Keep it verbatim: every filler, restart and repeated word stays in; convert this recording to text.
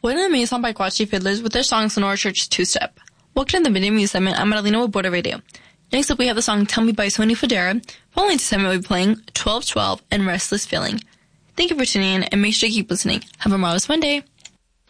What an amazing song by Guachi Fiddlers with their song Sonora Church's Two-Step. Welcome to the Midday Music segment. I'm Madalena with Border Radio. Next up, we have the song Tell Me by Sony Fodera. Following this segment, we'll be playing twelve twelve and Restless Feeling. Thank you for tuning in, and make sure you keep listening. Have a marvelous Monday.